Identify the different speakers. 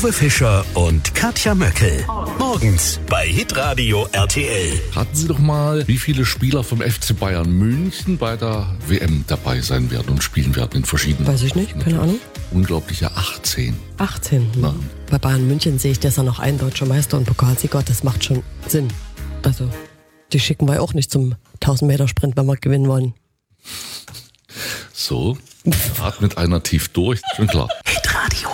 Speaker 1: Uwe Fischer und Katja Möckel. Morgens bei Hitradio RTL.
Speaker 2: Raten Sie doch mal, wie viele Spieler vom FC Bayern München bei der WM dabei sein werden und spielen werden in verschiedenen.
Speaker 3: Weiß ich nicht, keine Ahnung.
Speaker 2: Unglaubliche 18.
Speaker 3: 18.
Speaker 2: Na.
Speaker 3: Bei Bayern München sehe ich, dass er noch ein deutscher Meister und Pokalsieger, das macht schon Sinn. Also, die schicken wir auch nicht zum 1000-Meter-Sprint, wenn wir gewinnen wollen.
Speaker 2: So, atmet einer tief durch, schon klar.
Speaker 1: Hitradio.